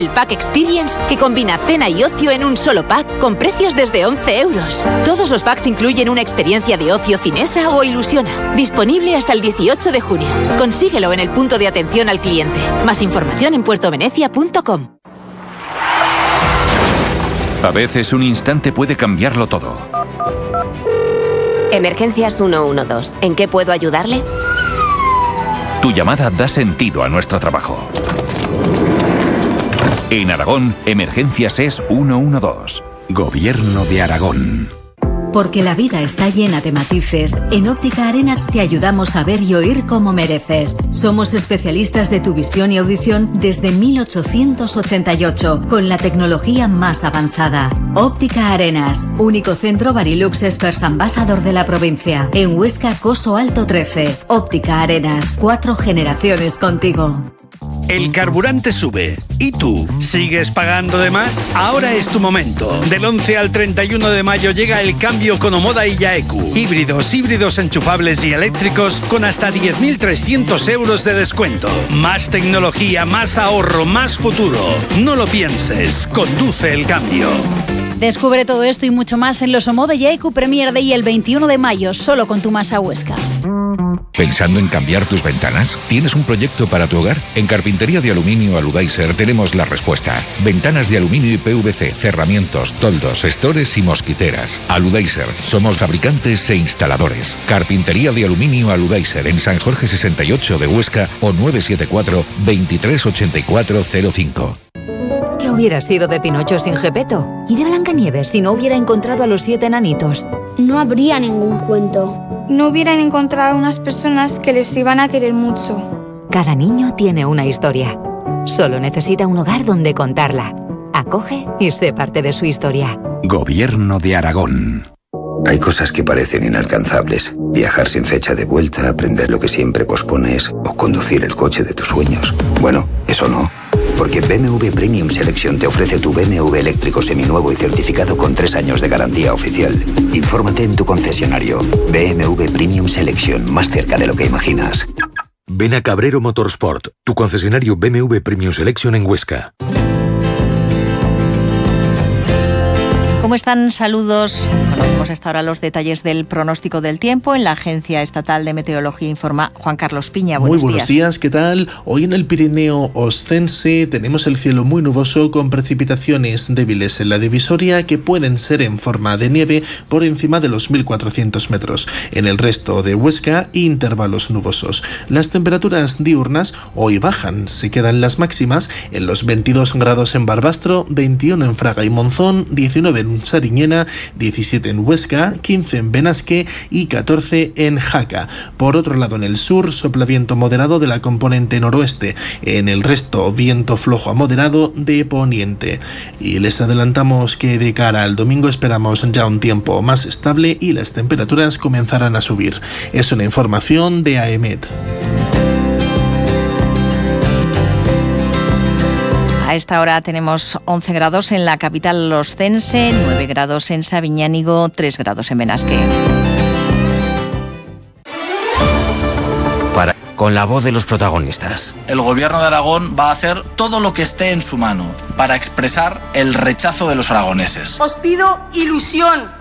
El Pack Experience, que combina cena y ocio en un solo pack con precios desde 11 euros. Todos los packs incluyen una experiencia de ocio Cinesa o Ilusiona. Disponible hasta el 18 de junio. Consíguelo en el punto de atención al cliente. Más información en puertovenecia.com. A veces un instante puede cambiarlo todo. Emergencias 112. ¿En qué puedo ayudarle? Tu llamada da sentido a nuestro trabajo. En Aragón, Emergencias es 112. Gobierno de Aragón. Porque la vida está llena de matices, en Óptica Arenas te ayudamos a ver y oír como mereces. Somos especialistas de tu visión y audición desde 1888, con la tecnología más avanzada. Óptica Arenas, único centro Varilux Experts Ambassador de la provincia. En Huesca, Coso Alto 13. Óptica Arenas, 4 generaciones contigo. El carburante sube. ¿Y tú? ¿Sigues pagando de más? Ahora es tu momento. Del 11 al 31 de mayo llega el cambio con Omoda y Yaeku. Híbridos enchufables y eléctricos con hasta 10.300 euros de descuento. Más tecnología, más ahorro, más futuro. No lo pienses. Conduce el cambio. Descubre todo esto y mucho más en los Omoda y Yaeku Premier Day el 21 de mayo, solo con tu Masa Huesca. ¿Pensando en cambiar tus ventanas? ¿Tienes un proyecto para tu hogar? En Carpintería de Aluminio Aludaiser tenemos la respuesta. Ventanas de aluminio y PVC, cerramientos, toldos, estores y mosquiteras. Aludaiser, somos fabricantes e instaladores. Carpintería de Aluminio Aludaiser en San Jorge 68 de Huesca o 974 238405. ¿Qué hubiera sido de Pinocho sin Gepetto? ¿Y de Blancanieves si no hubiera encontrado a los 7 enanitos? No habría ningún cuento. No hubieran encontrado unas personas que les iban a querer mucho. Cada niño tiene una historia. Solo necesita un hogar donde contarla. Acoge y sé parte de su historia. Gobierno de Aragón. Hay cosas que parecen inalcanzables. Viajar sin fecha de vuelta, aprender lo que siempre pospones o conducir el coche de tus sueños. Bueno, eso no. Porque BMW Premium Selection te ofrece tu BMW eléctrico seminuevo y certificado con 3 años de garantía oficial. Infórmate en tu concesionario. BMW Premium Selection, más cerca de lo que imaginas. Ven a Cabrero Motorsport, tu concesionario BMW Premium Selection en Huesca. ¿Cómo están? Saludos. Conocemos hasta ahora los detalles del pronóstico del tiempo. En la Agencia Estatal de Meteorología informa Juan Carlos Piña. Muy buenos días, ¿qué tal? Hoy en el Pirineo Oscense tenemos el cielo muy nuboso con precipitaciones débiles en la divisoria que pueden ser en forma de nieve por encima de los 1.400 metros. En el resto de Huesca, intervalos nubosos. Las temperaturas diurnas hoy bajan, se quedan las máximas en los 22 grados en Barbastro, 21 en Fraga y Monzón, 19 en Sariñena, 17 en Huesca, 15 en Benasque y 14 en Jaca. Por otro lado, en el sur sopla viento moderado de la componente noroeste. En el resto, viento flojo a moderado de poniente. Y les adelantamos que de cara al domingo esperamos ya un tiempo más estable y las temperaturas comenzarán a subir. Es una información de AEMET. A esta hora tenemos 11 grados en la capital oscense, 9 grados en Sabiñánigo, 3 grados en Benasque. Con la voz de los protagonistas. El Gobierno de Aragón va a hacer todo lo que esté en su mano para expresar el rechazo de los aragoneses. Os pido ilusión.